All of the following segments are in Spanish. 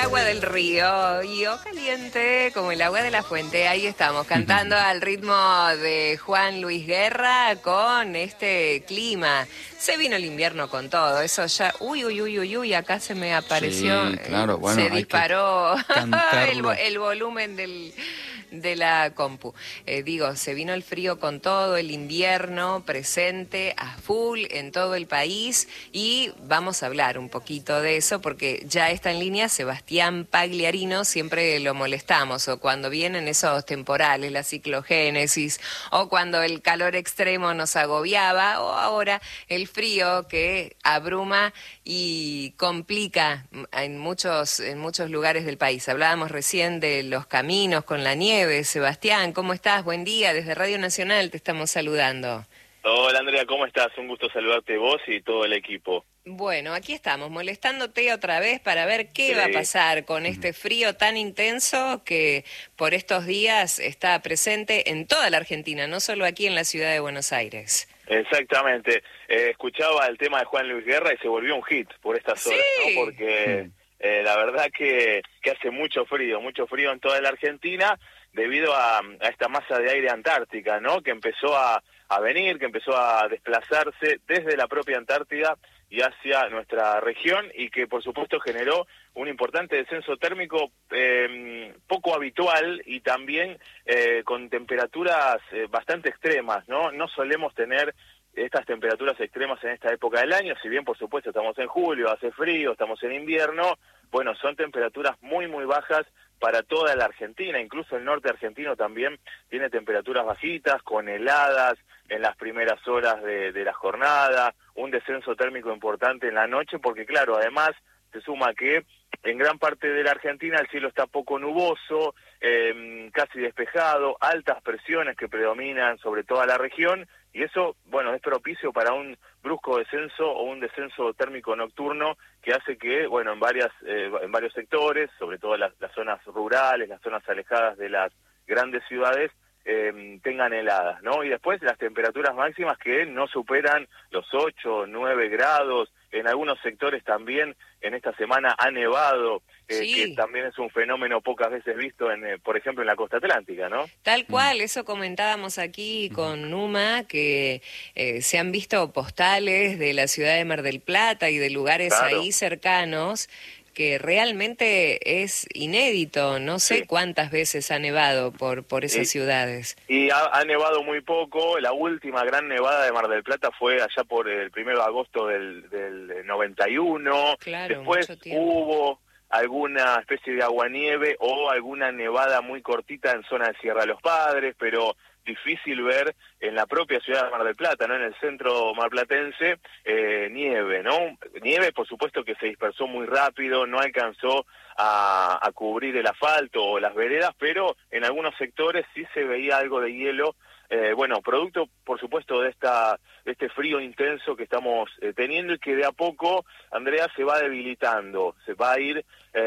agua del río y o caliente como el agua de la fuente. Ahí estamos, cantando al ritmo de Juan Luis Guerra con este clima. Se vino el invierno con todo, eso ya... Uy, acá se me apareció... Sí, claro, bueno, se hay que disparó cantarlo. el volumen de la compu. Digo, se vino el frío con todo, el invierno presente a full en todo el país y vamos a hablar un poquito de eso porque ya está en línea Sebastián Pagliarino, siempre lo molestamos, o cuando vienen esos temporales, la ciclogénesis, o cuando el calor extremo nos agobiaba, o ahora el frío que abruma y complica en muchos lugares del país. Hablábamos recién de los caminos con la nieve. Sebastián, ¿cómo estás? Buen día, desde Radio Nacional te estamos saludando. Hola Andrea, ¿cómo estás? Un gusto saludarte vos y todo el equipo. Bueno, aquí estamos, molestándote otra vez para ver qué va a pasar con este frío tan intenso que por estos días está presente en toda la Argentina, no solo aquí en la ciudad de Buenos Aires. Exactamente. Escuchaba el tema de Juan Luis Guerra y se volvió un hit por estas horas, ¿no? Porque la verdad que hace mucho frío en toda la Argentina debido a esta masa de aire antártica, ¿no? Que empezó a venir, que empezó a desplazarse desde la propia Antártida y hacia nuestra región y que por supuesto generó un importante descenso térmico poco habitual y también con temperaturas bastante extremas, ¿no? No solemos tener estas temperaturas extremas en esta época del año, si bien por supuesto estamos en julio, hace frío, estamos en invierno, bueno, son temperaturas muy bajas para toda la Argentina, incluso el norte argentino también tiene temperaturas bajitas, con heladas en las primeras horas de la jornada, un descenso térmico importante en la noche, porque claro, además se suma que en gran parte de la Argentina el cielo está poco nuboso, casi despejado, altas presiones que predominan sobre toda la región, y eso, bueno, es propicio para un brusco descenso o un descenso térmico nocturno que hace que, bueno, en varios sectores, sobre todo las zonas rurales, las zonas alejadas de las grandes ciudades, tengan heladas, ¿no? Y después las temperaturas máximas que no superan los 8 o 9 grados, en algunos sectores también en esta semana ha nevado, que también es un fenómeno pocas veces visto, por ejemplo, en la costa atlántica, ¿no? Tal cual, eso comentábamos aquí con Numa, que se han visto postales de la ciudad de Mar del Plata y de lugares ahí cercanos, que realmente es inédito, no sé cuántas veces ha nevado por esas ciudades. Y ha nevado muy poco, la última gran nevada de Mar del Plata fue allá por el 1 de agosto del 91, Claro, después mucho tiempo. hubo alguna especie de aguanieve o alguna nevada muy cortita en zona de Sierra de los Padres, pero difícil ver en la propia ciudad de Mar del Plata, ¿no? En el centro marplatense, nieve, ¿no? Nieve, por supuesto, que se dispersó muy rápido, no alcanzó a cubrir el asfalto o las veredas, pero en algunos sectores sí se veía algo de hielo, bueno, producto, por supuesto, de este frío intenso que estamos teniendo y que de a poco, Andrea, se va debilitando, se va a ir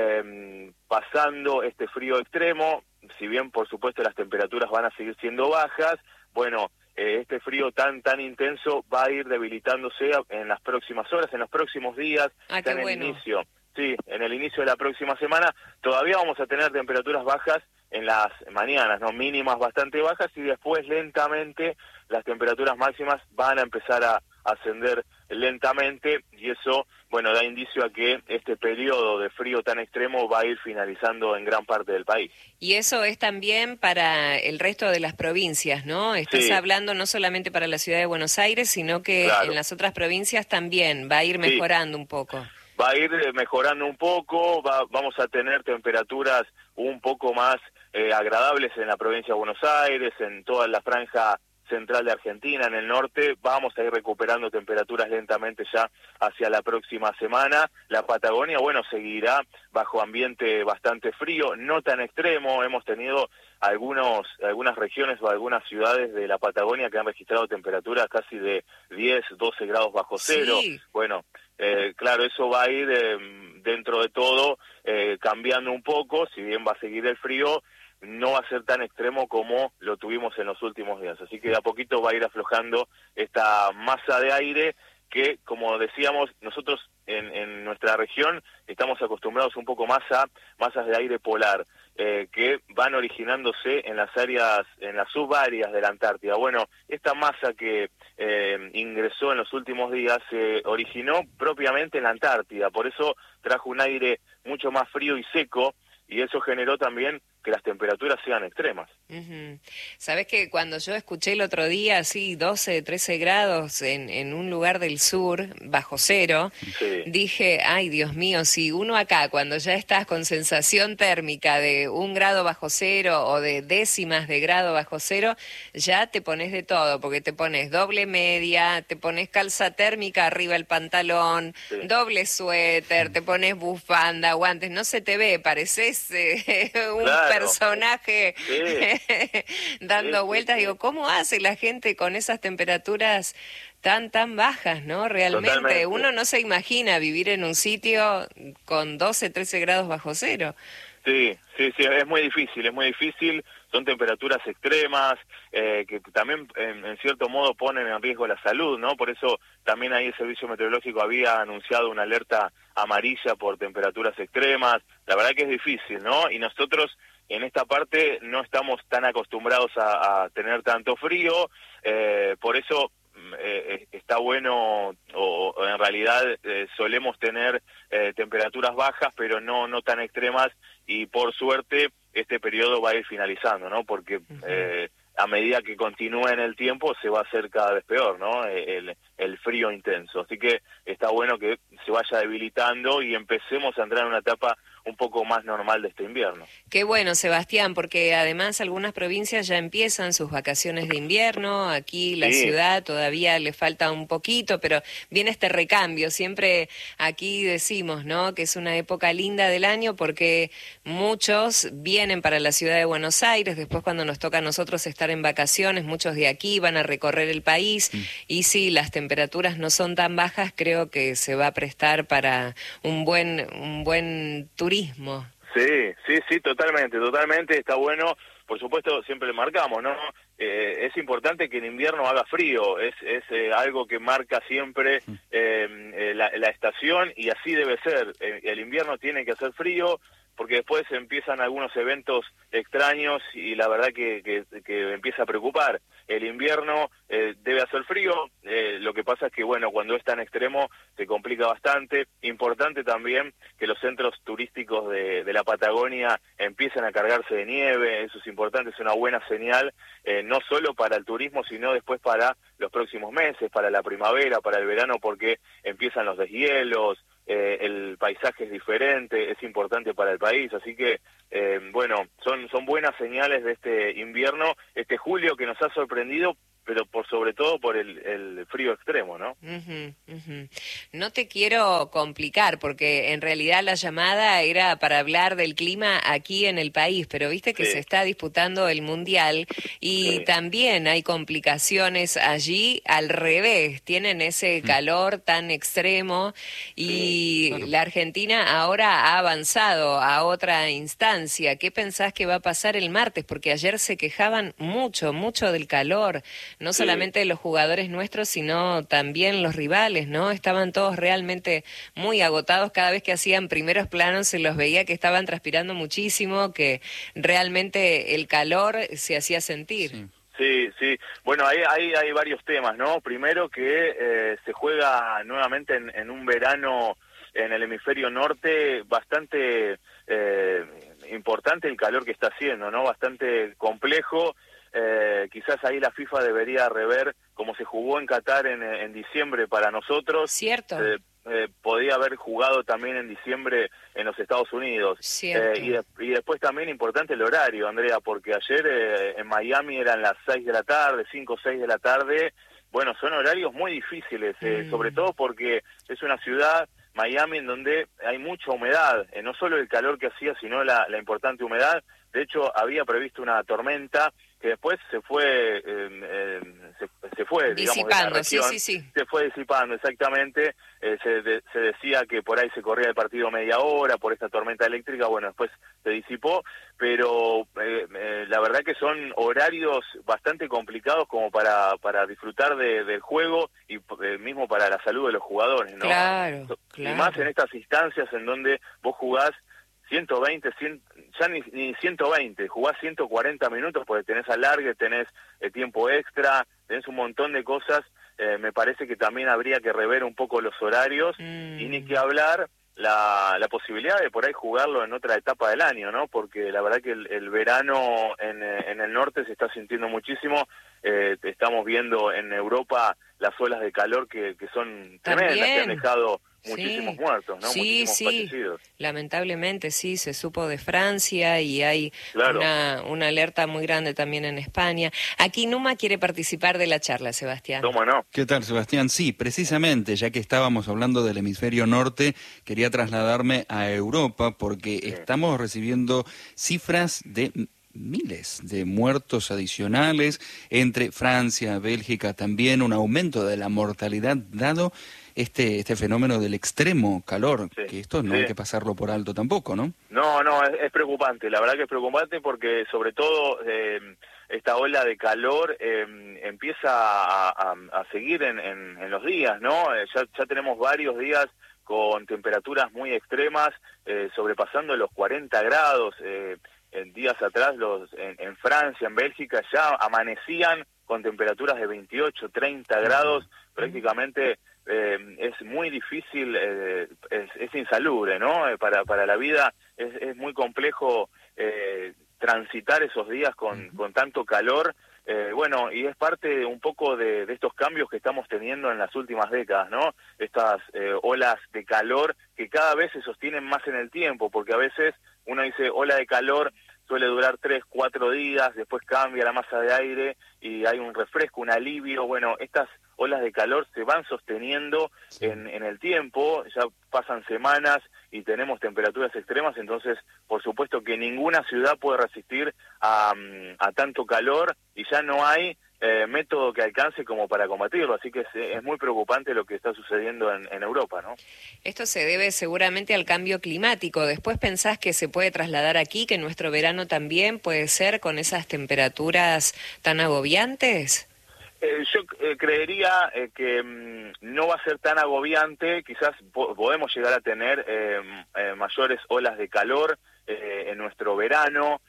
pasando este frío extremo. Si bien, por supuesto, las temperaturas van a seguir siendo bajas, bueno, este frío tan intenso va a ir debilitándose en las próximas horas, en los próximos días, Qué bueno. en el inicio de la próxima semana. Todavía vamos a tener temperaturas bajas en las mañanas, ¿no? Mínimas bastante bajas, y después lentamente las temperaturas máximas van a empezar a ascender lentamente, y eso, bueno, da indicio a que este periodo de frío tan extremo va a ir finalizando en gran parte del país. Y eso es también para el resto de las provincias, ¿no? Estás hablando no solamente para la ciudad de Buenos Aires, sino que en las otras provincias también va a ir mejorando un poco. Va a ir mejorando un poco, vamos a tener temperaturas un poco más agradables en la provincia de Buenos Aires, en toda la franja central de Argentina, en el norte, vamos a ir recuperando temperaturas lentamente ya hacia la próxima semana. La Patagonia, bueno, seguirá bajo ambiente bastante frío, no tan extremo. Hemos tenido algunas regiones o algunas ciudades de la Patagonia que han registrado temperaturas casi de 10, 12 grados bajo cero. Bueno, claro, eso va a ir dentro de todo cambiando un poco, si bien va a seguir el frío, no va a ser tan extremo como lo tuvimos en los últimos días. Así que de a poquito va a ir aflojando esta masa de aire que, como decíamos, nosotros en nuestra región estamos acostumbrados un poco más a masas de aire polar, que van originándose en las subáreas de la Antártida. Bueno, esta masa que ingresó en los últimos días se originó propiamente en la Antártida, por eso trajo un aire mucho más frío y seco, y eso generó también que las temperaturas sean extremas. Sabés que cuando yo escuché el otro día, así 12, 13 grados en un lugar del sur, bajo cero, Sí. dije, ay Dios mío, si uno acá, cuando ya estás con sensación térmica de 1 grado bajo cero o de décimas de grado bajo cero, ya te pones de todo, porque te pones doble media, te pones calza térmica arriba el pantalón, Sí. doble suéter, te pones bufanda, guantes, no se te ve, pareces un personaje dando vueltas. Digo, ¿cómo hace la gente con esas temperaturas tan bajas, no? Realmente, Totalmente. uno no se imagina vivir en un sitio con 12, 13 grados bajo cero. Sí, es muy difícil, son temperaturas extremas, que también en cierto modo ponen en riesgo la salud, ¿no? Por eso también ahí el Servicio Meteorológico había anunciado una alerta amarilla por temperaturas extremas. La verdad que es difícil, ¿no? Y nosotros en esta parte no estamos tan acostumbrados a tener tanto frío, por eso está bueno, o en realidad solemos tener temperaturas bajas, pero no tan extremas, y por suerte este periodo va a ir finalizando, ¿no? Porque a medida que continúe en el tiempo se va a hacer cada vez peor, ¿no? El frío intenso. Así que está bueno que se vaya debilitando y empecemos a entrar en una etapa un poco más normal de este invierno. Qué bueno, Sebastián, porque además algunas provincias ya empiezan sus vacaciones de invierno, aquí la ciudad todavía le falta un poquito, pero viene este recambio. Siempre aquí decimos, ¿no?, que es una época linda del año porque muchos vienen para la ciudad de Buenos Aires, después cuando nos toca a nosotros estar en vacaciones, muchos de aquí van a recorrer el país, y si las temperaturas no son tan bajas, creo que se va a prestar para un buen turismo. Sí, totalmente, está bueno. Por supuesto, siempre le marcamos, ¿no? Es importante que en invierno haga frío, es algo que marca siempre la estación, y así debe ser. El invierno tiene que hacer frío, porque después empiezan algunos eventos extraños y la verdad que empieza a preocupar. El invierno debe hacer frío, lo que pasa es que, bueno, cuando es tan extremo se complica bastante. Importante también que los centros turísticos de la Patagonia empiecen a cargarse de nieve, eso es importante, es una buena señal, no solo para el turismo, sino después para los próximos meses, para la primavera, para el verano, porque empiezan los deshielos, el paisaje es diferente, es importante para el país, así que bueno, son buenas señales de este invierno, este julio que nos ha sorprendido, pero sobre todo por el frío extremo, ¿no? No te quiero complicar, porque en realidad la llamada era para hablar del clima aquí en el país, pero viste que se está disputando el Mundial y también hay complicaciones allí al revés, tienen ese calor tan extremo y la Argentina ahora ha avanzado a otra instancia. ¿Qué pensás que va a pasar el martes? Porque ayer se quejaban mucho del calor. No solamente los jugadores nuestros, sino también los rivales, ¿no? Estaban todos realmente muy agotados. Cada vez que hacían primeros planos se los veía que estaban transpirando muchísimo, que realmente el calor se hacía sentir. Sí. Bueno, hay varios temas, ¿no? Primero que se juega nuevamente en un verano en el hemisferio norte bastante importante el calor que está haciendo, ¿no? Bastante complejo. Quizás ahí la FIFA debería rever cómo se jugó en Qatar en diciembre para nosotros. Cierto. Podía haber jugado también en diciembre en los Estados Unidos. Y después también importante el horario, Andrea, porque ayer en Miami eran las 6 de la tarde, 5 o 6 de la tarde. Bueno, son horarios muy difíciles, sobre todo porque es una ciudad, Miami, en donde hay mucha humedad, no solo el calor que hacía, sino la importante humedad. De hecho, había previsto una tormenta que después se fue, se fue, digamos, de la región, se fue disipando, exactamente. Se decía que por ahí se corría el partido media hora por esta tormenta eléctrica, bueno, después se disipó, pero la verdad que son horarios bastante complicados como para disfrutar del juego y mismo para la salud de los jugadores, ¿no? Claro. Y más en estas instancias en donde vos jugás 120, ya ni 120, jugás 140 minutos porque tenés alargue, tenés tiempo extra, tenés un montón de cosas. Me parece que también habría que rever un poco los horarios y ni que hablar la posibilidad de por ahí jugarlo en otra etapa del año, ¿no? Porque la verdad que el verano en el norte se está sintiendo muchísimo. Estamos viendo en Europa las olas de calor que son tremendas, que han dejado muchísimos muertos, ¿no? Muchísimos fallecidos. Lamentablemente sí, se supo de Francia y hay una alerta muy grande también en España. Aquí Numa quiere participar de la charla, Sebastián. ¿Cómo no? ¿Qué tal, Sebastián? Sí, precisamente, ya que estábamos hablando del hemisferio norte, quería trasladarme a Europa porque estamos recibiendo cifras de miles de muertos adicionales entre Francia, Bélgica, también un aumento de la mortalidad dado este fenómeno del extremo calor, que esto no hay que pasarlo por alto tampoco, ¿no? No, es preocupante, la verdad que es preocupante porque sobre todo esta ola de calor empieza a seguir en los días, ¿no? Ya tenemos varios días con temperaturas muy extremas, sobrepasando los 40 grados, en días atrás en Francia, en Bélgica, ya amanecían con temperaturas de 28, 30 grados, prácticamente es muy difícil, es insalubre, ¿no? Para la vida es muy complejo transitar esos días con tanto calor. Bueno, y es parte un poco de estos cambios que estamos teniendo en las últimas décadas, ¿no? Estas olas de calor que cada vez se sostienen más en el tiempo, porque a veces uno dice ola de calor suele durar 3, 4 días, después cambia la masa de aire y hay un refresco, un alivio. Bueno, estas olas de calor se van sosteniendo en el tiempo, ya pasan semanas y tenemos temperaturas extremas, entonces por supuesto que ninguna ciudad puede resistir a tanto calor y ya no hay método que alcance como para combatirlo, así que es muy preocupante lo que está sucediendo en Europa, ¿no? Esto se debe seguramente al cambio climático. ¿Después pensás que se puede trasladar aquí, que nuestro verano también puede ser con esas temperaturas tan agobiantes? Yo creería que no va a ser tan agobiante, quizás podemos llegar a tener mayores olas de calor en nuestro verano,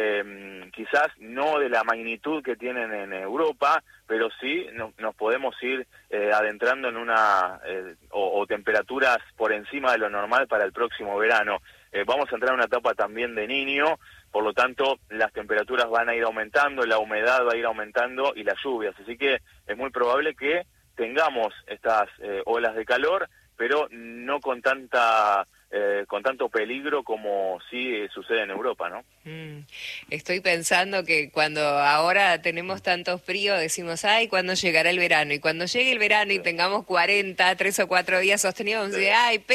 quizás no de la magnitud que tienen en Europa, pero sí nos podemos ir adentrando en o temperaturas por encima de lo normal para el próximo verano. Vamos a entrar en una etapa también de Niño, por lo tanto las temperaturas van a ir aumentando, la humedad va a ir aumentando y las lluvias, así que es muy probable que tengamos estas olas de calor, pero no con tanto peligro como sí sucede en Europa, ¿no? Estoy pensando que cuando ahora tenemos tanto frío decimos, ay, ¿cuándo llegará el verano? Y cuando llegue el verano y tengamos 40, 3 o 4 días sostenidos, vamos a decir, ay,